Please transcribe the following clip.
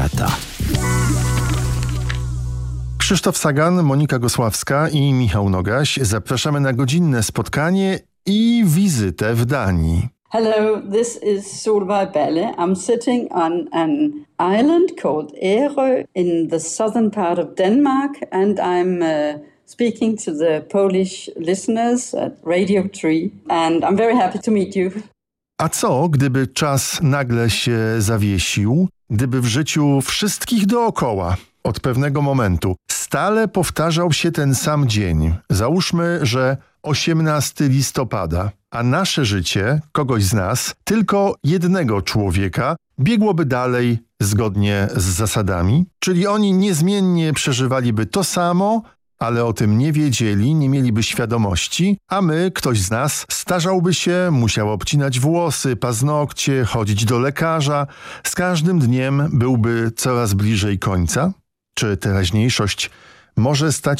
świata. Krzysztof Sagan, Monika Gosławska i Michał Nogaś. Zapraszamy na godzinne spotkanie i wizytę w Danii. Hello, this is Solveig Balle. I'm sitting on an island called Ærø in the southern part of Denmark, and I'm speaking to the Polish listeners at Radio 3, and I'm very happy to meet you. A co, gdyby czas nagle się zawiesił, gdyby w życiu wszystkich dookoła od pewnego momentu stale powtarzał się ten sam dzień? Załóżmy, że 18 listopada, a nasze życie, kogoś z nas, tylko jednego człowieka, biegłoby dalej zgodnie z zasadami, czyli oni niezmiennie przeżywaliby to samo, ale o tym nie wiedzieli, nie mieliby świadomości, a my, ktoś z nas, starzałby się, musiał obcinać włosy, paznokcie, chodzić do lekarza. Z każdym dniem byłby coraz bliżej końca? Czy teraźniejszość może stać